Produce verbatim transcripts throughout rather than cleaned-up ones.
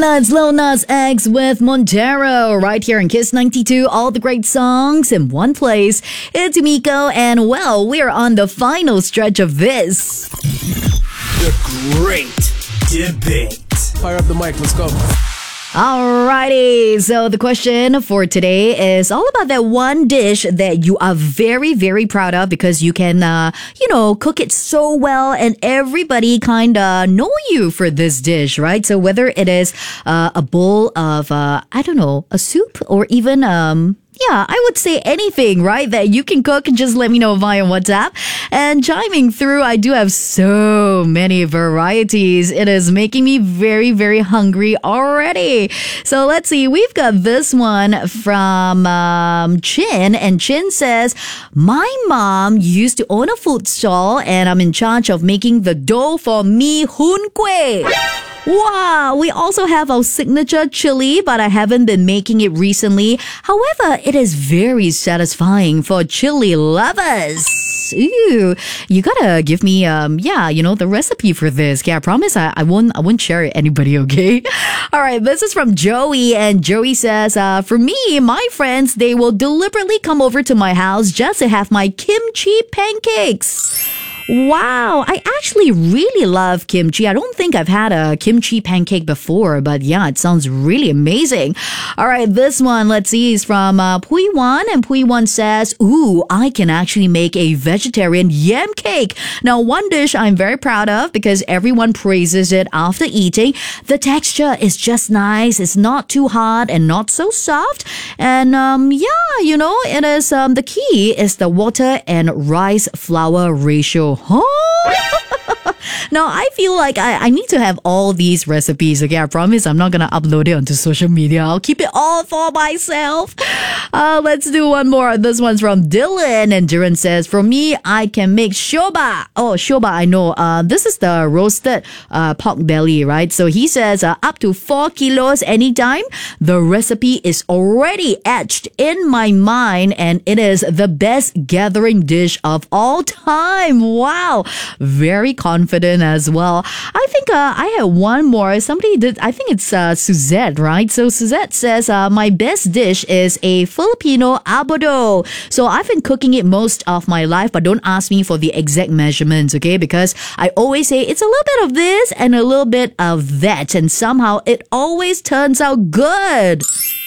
That's Lil Nas X with Montero right here in Kiss ninety-two. All the great songs in one place. It's Miko, and well, we're on the final stretch of this. The Great Debate. Fire up the mic, let's go. Alrighty, so the question for today is all about that one dish that you are very, very proud of because you can, uh, you know, cook it so well and everybody kind of know you for this dish, right? So whether it is uh, a bowl of, uh, I don't know, a soup or even, um, yeah, I would say anything, right, that you can cook. Just let me know via WhatsApp. And chiming through, I do have so many varieties. It is making me very, very hungry already. So let's see. We've got this one from um, Chin. And Chin says, my mom used to own a food stall and I'm in charge of making the dough for mee hoon kueh. Wow, we also have our signature chili, but I haven't been making it recently. However, it is very satisfying for chili lovers. Ooh, you gotta give me, um, yeah, you know, the recipe for this. Okay, I promise I, I won't, I won't share it anybody, okay? All right, this is from Joey, and Joey says, uh, for me, my friends, they will deliberately come over to my house just to have my kimchi pancakes. Wow, I actually really love kimchi. I don't think I've had a kimchi pancake before, but yeah, it sounds really amazing. All right, this one, let's see, is from uh, Pui Wan, and Pui Wan says, ooh, I can actually make a vegetarian yam cake. Now, one dish I'm very proud of because everyone praises it after eating. The texture is just nice. It's not too hard and not so soft. And um, yeah, you know, it is um, the key is the water and rice flour ratio. Huh? Now, I feel like I, I need to have all these recipes, okay? I promise I'm not going to upload it onto social media. I'll keep it all for myself. Uh, let's do one more. This one's from Dylan. And Dylan says, for me, I can make shoba. Oh, shoba, I know. Uh, this is the roasted uh, pork belly, right? So he says uh, up to four kilos anytime. The recipe is already etched in my mind and it is the best gathering dish of all time. Wow. Very confident as well. I think uh, I had one more. Somebody did, I think it's uh, Suzette, right? So Suzette says, uh, my best dish is a Filipino abado. So I've been cooking it most of my life, but don't ask me for the exact measurements, okay? Because I always say it's a little bit of this and a little bit of that. And somehow it always turns out good.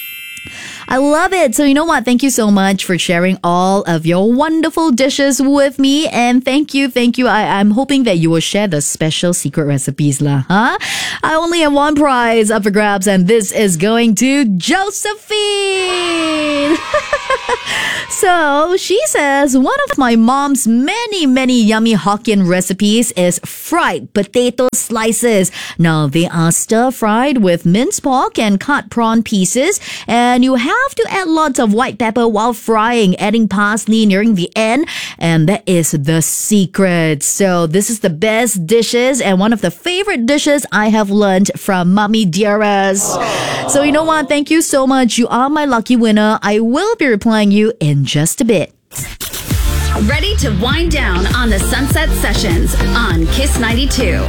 I love it. So you know what? Thank you so much for sharing all of your wonderful dishes with me. And thank you, thank you. I, I'm hoping that you will share the special secret recipes lah, huh? I only have one prize up for grabs and this is going to Josephine. So she says, one of my mom's many, many yummy Hokkien recipes is fried potato slices. Now they are stir fried with minced pork and cut prawn pieces. And you have to add lots of white pepper while frying, adding parsley nearing the end. And that is the secret. So this is the best dishes and one of the favorite dishes I have learned from Mommy Dearest. So you know what? Thank you so much. You are my lucky winner. I will be replying you in just a bit. Ready to wind down on the Sunset Sessions on Kiss ninety-two.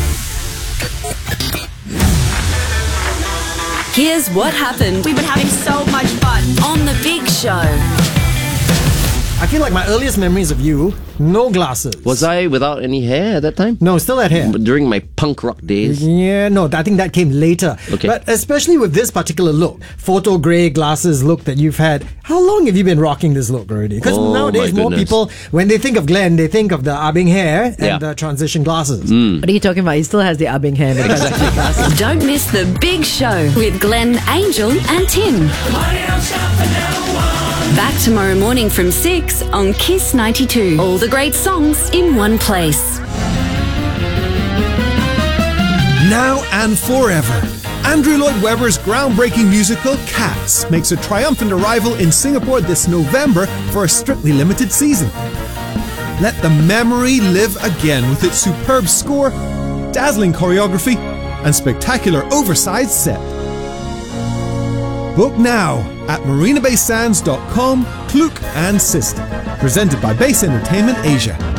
Here's what happened. We've been having so much fun on The Big Show. I feel like my earliest memories of you, no glasses. Was I without any hair at that time? No, still had hair. During my punk rock days? Yeah, no, I think that came later. Okay. But especially with this particular look, photo grey glasses look that you've had, how long have you been rocking this look already? Because oh, nowadays more people, when they think of Glenn, they think of the Abing hair and yeah. the transition glasses. Mm. What are you talking about? He still has the Abing hair and the transition glasses. Don't miss The Big Show with Glenn, Angel and Tim. Back tomorrow morning from six on Kiss ninety-two. All the great songs in one place. Now and forever. Andrew Lloyd Webber's groundbreaking musical Cats makes a triumphant arrival in Singapore this November for a strictly limited season. Let the memory live again with its superb score, dazzling choreography, and spectacular oversized set. Book now at marina bay sands dot com, Klook and Sister. Presented by Base Entertainment Asia.